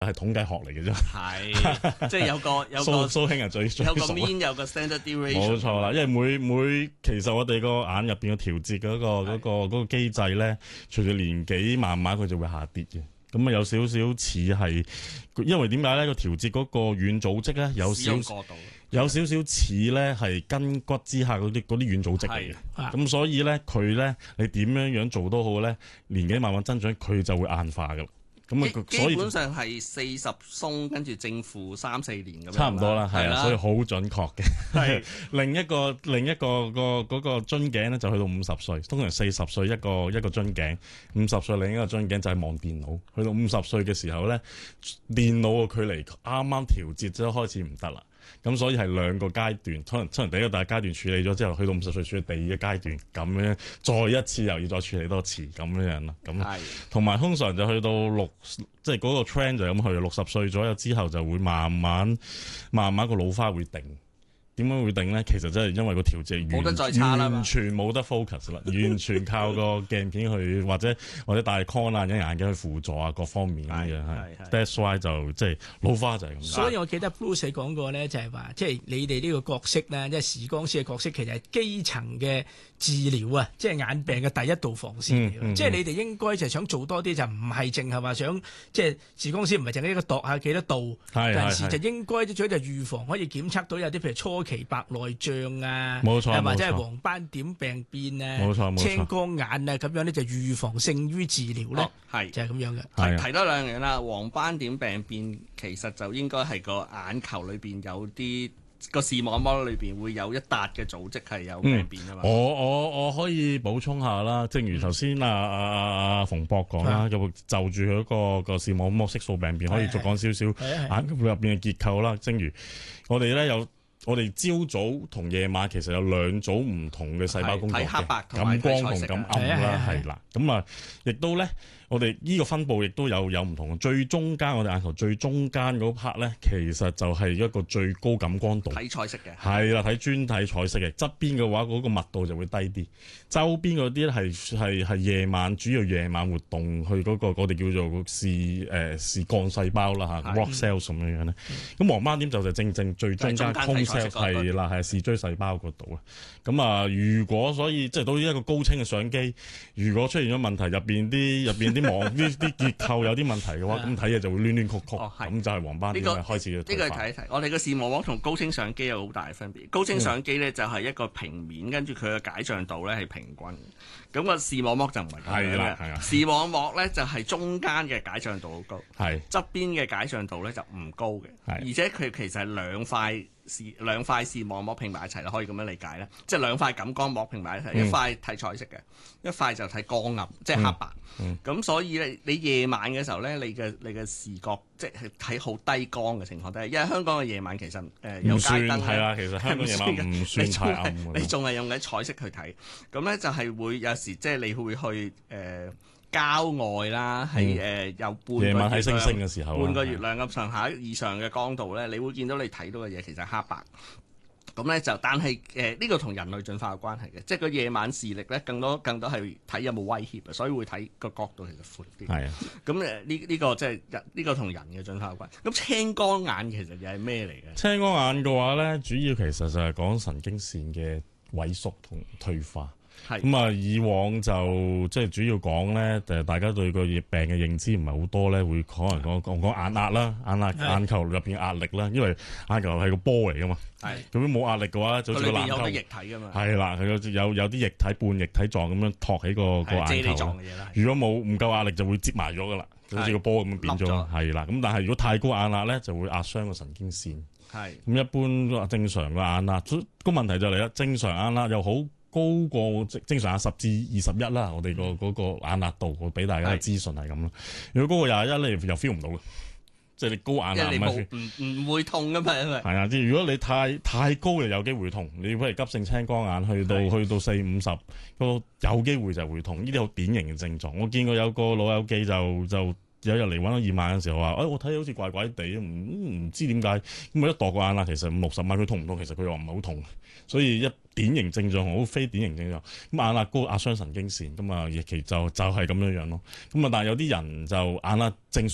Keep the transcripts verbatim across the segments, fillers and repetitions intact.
係統計學嚟嘅啫。 係，即係有個有個蘇蘇兄係最最有個熟啊 mean 有個 standard deviation。 冇錯啦，因為每每其實我哋個眼入邊嘅調節嗰個嗰個嗰個機制咧，隨住年紀慢慢佢就會下跌嘅。咁啊有少少似係，因為點解咧個調節嗰個軟組織咧有少有少少似咧係筋骨之下嗰啲嗰啲軟組織嚟嘅。咁所以咧佢咧你點樣樣做都好咧，年紀慢慢增長佢就會硬化噶啦。咁啊，所以基本上係四十鬆，跟住正負三四年咁樣。 差唔多啦，係啦，所以好準確嘅。 係另一個另一個個嗰個樽頸咧，就去到五十歲，通常四十歲一個一個樽頸，五十歲另一個樽頸就係望電腦。去到五十歲嘅時候咧，電腦嘅距離啱啱調節咗開始唔得啦。咁所以係兩個階段，可能可能第一個大階段處理咗之後，去到五十歲處理第二個階段，咁樣再一次又要再處理多次咁樣樣啦。咁同埋通常就去到六，即係嗰個 trend 就咁去，六十歲左右之後就會慢慢慢慢個老花會定。點樣會定咧？其實真係因為個調節冇得再差啦， 完全冇得 focus 啦，完全靠個鏡片去或者或者戴 con 啊、隱形眼鏡去輔助啊，各方面咁樣係。That's why 就即係老花就係咁。 所以我記得 Bruce 講過咧，就係話即係你哋呢個角色咧，即係視光師嘅角色，其實係基層嘅治療啊，即係眼病嘅第一道防線嚟、嗯嗯、即係你哋應該就係想做多啲，就唔係淨係話想即係視光師唔係淨係一個度下幾多度，陣時就應該啲最就預防可以檢測到有啲譬如初期白內障啊， 冇錯， 或者係黃斑點病變啊， 冇錯冇錯， 青光眼啊咁樣咧就預防勝於治療咧，係、哦、就係、是、咁樣嘅。 提提多兩樣啦，黃斑點病變其實就應該係個眼球裏邊有啲個視網膜裏邊會有一笪嘅組織係有病變啊嘛、 嗯。我我我可以補充下啦，正如頭先啊啊啊馮博講啦，就就住佢嗰個個視網膜色素病變，可以再講少少眼球入邊嘅結構啦。正如我哋咧有。我哋朝早同夜晚其實有兩組唔同嘅細胞工作嘅， 黑白感光同感暗啦，係啦。咁啊，亦都咧，我哋呢個分佈亦都有有唔同。最中間我哋眼球最中間嗰 part 咧，其實就係一個最高感光度。 睇彩色嘅。係啦，睇專睇彩色嘅。側邊嘅話，嗰個密度就會低啲。周邊嗰啲咧係係係夜晚主要夜晚活動去嗰個我哋叫做視誒視桿細胞啦嚇 ，rock cells 咁樣樣咧。咁黃斑點就就正正最中間空。係啦，係視錐細胞嗰度啊。咁啊，如果所以即係到呢一個高清嘅相機，如果出現咗問題，入邊啲入邊啲網啲啲結構有啲問題嘅話，咁睇嘢就會攣攣曲曲，咁、哦、就係黃斑點開始嘅。 呢個睇一睇，我哋嘅視網膜同高清相機有好大嘅分別。高清相機咧就係一個平面，跟住佢嘅解像度咧係平均。咁、個視網膜就唔係咁樣嘅。視網膜咧就係中間嘅解像度好高，係側邊嘅解像度咧就唔高嘅，而且佢其實係兩塊。視兩塊視網膜拼埋一齊啦，可以咁樣理解啦。即係兩塊感光膜拼埋一齊、嗯，一塊睇彩色嘅，一塊就睇光暗，即係黑白。咁、嗯嗯、所以咧，你夜晚嘅時候咧，你嘅你嘅視覺即係睇好低光嘅情況底下，因為香港嘅夜晚其實誒、呃、有街燈係啦，其實香港夜晚唔算太暗。你仲係用緊彩色去睇，咁咧就係會有時即係你會去誒。呃郊外啦，喺誒有半個月亮喺星星嘅時候，半個月亮咁上下以上嘅光度咧，你會見到你睇到嘅嘢其實係黑白。咁咧就，但係誒呢個同人類進化有關係嘅，即係個夜晚視力咧更多更多係睇有冇威脅啊，所以會睇個角度其實闊啲。係啊，咁誒呢呢個即係呢個同人嘅進化有關。咁青光眼其實又係咩嚟嘅？青光眼嘅話咧，主要其實就係講神經線嘅萎縮同退化。咁啊，以往就即係主要講咧，誒，大家對個病嘅認知唔係好多咧，會可能講講講眼壓啦，眼壓眼球入邊壓力啦，因為眼球係個波嚟噶嘛，係咁樣冇壓力嘅話，就好似個籃球，有啲液體噶嘛，係啦，佢有有有啲液體半液體狀咁樣托起個個眼球。如果冇唔夠壓力，就會擠埋咗噶啦，好似個波咁樣變咗，係啦。咁但係如果太高眼壓咧，就會壓傷個神經線。係咁一般正常嘅眼壓，個問題就嚟啦，正常眼壓又好。高過正常眼十至二十一啦，我哋個嗰個眼壓度，我俾大家嘅資訊係咁咯。如果高過廿一咧，又 feel 唔到嘅，即係你高眼壓唔係唔唔會痛噶嘛，因為係啊，即係如果你太太高，就有機會痛。你譬如急性青光眼去到去到四五十，個有機會就會痛。呢啲好典型嘅症狀。我見過有個老友記就就。有日嚟揾我驗眼嘅時候話，誒、哎、我睇好似怪怪地，唔唔知點解。咁我一度個眼啦，其實五六十萬佢痛唔痛？其實佢又唔係好痛。所以一典型症狀好非典型症狀。咁眼壓高壓傷神經線，咁啊亦其就就係咁樣樣咯。咁啊，但係有啲人就眼壓正常，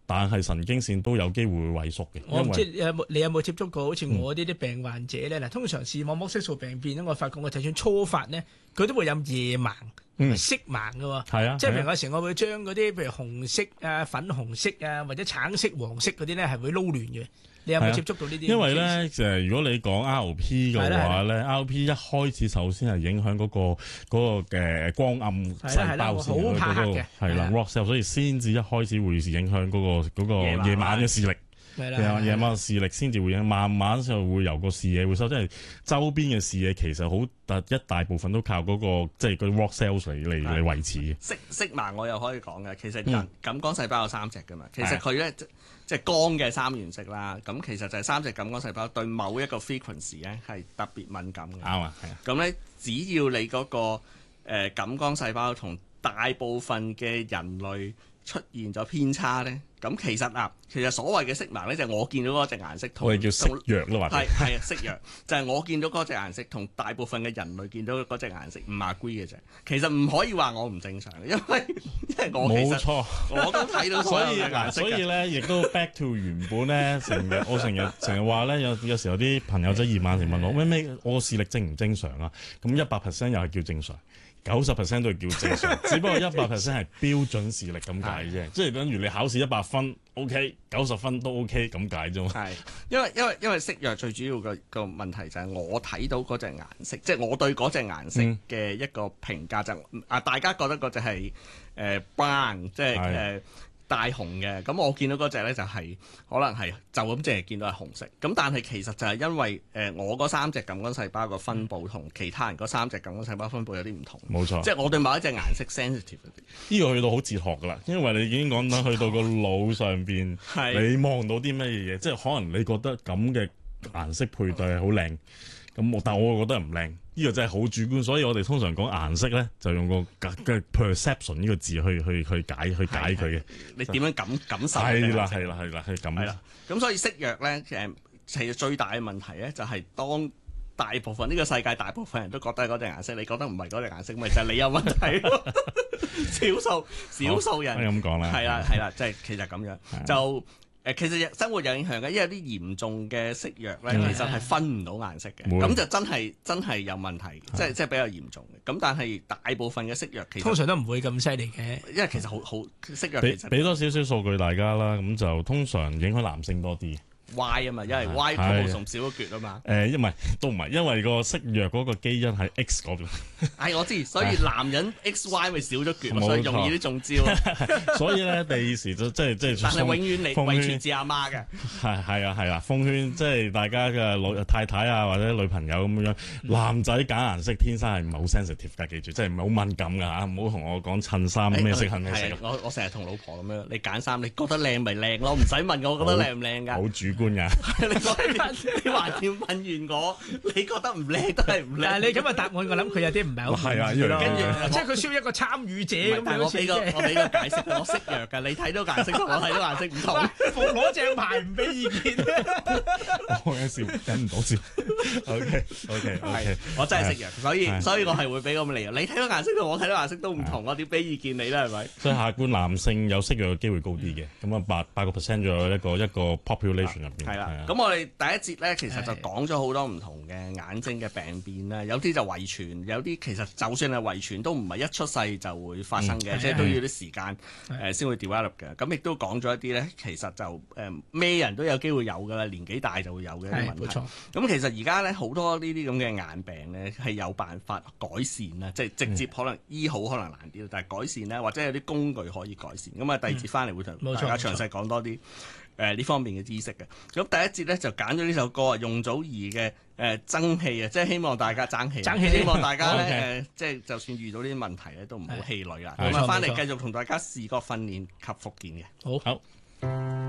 但係神經線都有機會萎縮嘅。 我唔知你有冇你有冇接觸過好似我呢啲病患者咧？嗱、嗯，通常視網膜色素病變咧，我發覺我就算初發咧，佢都會有夜盲、嗯、色盲嘅喎。係啊，即係譬如有時我會將嗰啲譬如紅色啊、粉紅色啊或者橙色、黃色嗰啲咧係會撈亂嘅。你有冇接觸到呢啲？ 因為咧，誒，如果你講 R P 嘅話咧 ，R P 一開始首先係影響嗰、嗰個嗰、嗰個嘅光暗細胞線嗰、嗰個係啦 ，rock cell， 所以先至一開始會影響嗰、嗰個嗰、嗰個夜晚嘅視力。係啦，夜晚視力先至會影響，慢慢就會由個視野會收，即係周邊嘅視野其實好大一大部分都靠嗰、嗰個即係個 rock cells 嚟嚟嚟維持嘅。 色色盲我又可以講嘅，其實人感光細胞有三隻㗎嘛，其實佢咧。即係光嘅三原色啦，咁其實就係三隻感光細胞對某一個 frequency 咧係特別敏感嘅。啱啊，係啊。咁咧，只要你嗰、嗰個、呃、感光細胞同大部分嘅人類出現咗偏差咧，咁其實啊，其實所謂嘅色盲咧，就係、我見到嗰隻顏色同我哋叫色弱咯，或者係係啊色弱，就係、係、我見到嗰隻顏色同大部分嘅人類見到嗰隻顏色唔 agree 嘅啫。其實唔可以話我唔正常，因為因為我其實冇錯，我都睇到所有嘅顏色。所以咧，亦都 back to 原本咧，成日我成日成日話咧，有有時候啲朋友仔夜晚成問我咩咩，我視力正唔正常啊？咁一百 percent 又係叫正常。九十 percent 都係叫正常，只不過一百 percent 係標準視力咁解啫，即係等於你考試一百分 OK，九十分都 OK 咁解啫嘛。係， 因為因為因為色弱最主要嘅個問題就係我睇到嗰隻顏色，即係我對嗰隻顏色嘅一個評價就啊，大家覺得嗰隻係誒 brown， 即係誒大紅嘅，咁我見到嗰隻咧就係可能係就咁淨係見到係紅色，咁但係其實就係因為誒我嗰三隻感光細胞個分佈同其他人嗰三隻感光細胞分佈有啲唔同。冇錯，即係我對某一隻顏色 sensitive 啲。 呢個去到好哲學㗎啦，因為你已經講緊去到個腦上邊，你望到啲乜嘢嘢，即係可能你覺得咁嘅顏色配對係好靚，咁我但我覺得唔靚。呢個真係好主觀，所以我哋通常講顏色咧，就用個嘅 perception 呢個字去去去解去解佢嘅。 你點樣感感受？ 係啦係啦係啦係咁。係啦， 咁所以色弱咧，其實其實最大嘅問題咧，就係當大部分呢、呢個世界大部分人都覺得係嗰隻顏色，你覺得唔係嗰隻顏色，咪就係、係、你有問題。少數少數人咁講啦。 係啦係啦，即係其實咁樣就。誒其實生活有影響嘅，因為啲嚴重嘅色弱咧，嗯、其實係分唔到顏色嘅，咁、嗯、就真係真係有問題，即係即係比較嚴重嘅。咁但係大部分嘅色弱其實通常都唔會咁犀利嘅， 因為其實好好色弱其實俾多少少數據大家啦，咁就通常影響男性多啲。 Y 啊嘛，因為 Y 佢同少咗橛啊嘛。 誒，因為都唔係，因為個色弱嗰個基因係 X 嗰邊。 係我知，所以男人 X Y 咪少咗橛，所以容易啲中招。 所以咧，第二時就即係即係。 但係永遠你遺傳自阿媽嘅。 係係啊係啊，奉勸即係大家嘅老太太啊或者女朋友咁樣，男仔揀顏色天生係唔係好 sensitive 㗎，記住，即係唔係好敏感㗎嚇，唔好同我講襯衫咩色係咩色。 我我成日同老婆咁樣，你揀衫，你覺得靚咪靚咯，唔使問我覺得靚唔靚㗎。 好主觀㗎。 你你還要問完我，你覺得唔靚都係唔靚。 但係你咁嘅答案，我諗佢有啲唔係好係啊， 跟住即係佢需要一個參與者咁樣。 我俾個我俾個解釋，我色弱㗎，你睇到顏色同我睇到顏色唔同。 服攞正牌唔俾意見。 我有笑忍唔到笑。OK OK OK， 我真係色弱，所以所以我係會俾咁理由。你睇到顏色同我睇到顏色都唔同，我點俾意見你咧？係咪？ 所以客觀男性有色弱嘅機會高啲嘅，咁啊八八個 percent 左右一個一個 population 入邊。 係啦，咁我哋第一節咧，其實就講咗好多唔同嘅眼睛嘅病變啦，有啲就遺傳，有啲其實就算係遺傳都唔係一出世就會發生嘅，即係都要啲時間誒先會 develop 嘅。咁亦都講咗一啲咧，其實就誒咩人都有機會有㗎啦，年紀大就會有嘅問題。冇錯。咁其實而家咧好多呢啲咁嘅眼病咧係有辦法改善啦，即係直接可能醫好可能難啲，但係改善咧或者有啲工具可以改善。咁啊第二節翻嚟會同大家詳細講多啲。誒呢、呃、方面嘅知識嘅，咁第一節咧就揀咗呢首歌啊，容祖兒嘅誒爭氣啊，即係希望大家爭氣，爭氣希望大家咧誒，即係就算遇到呢啲問題咧，都唔好氣餒啦。咁啊，翻嚟繼續同大家視覺訓練及復健嘅。 好。好。